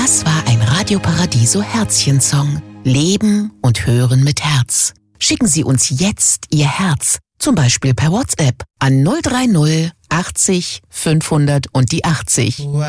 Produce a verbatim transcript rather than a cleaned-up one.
Das war ein Radio Paradiso Herzchen-Song. Leben und hören mit Herz. Schicken Sie uns jetzt Ihr Herz, zum Beispiel per WhatsApp an null drei null achtzig fünfhundert und die achtzig.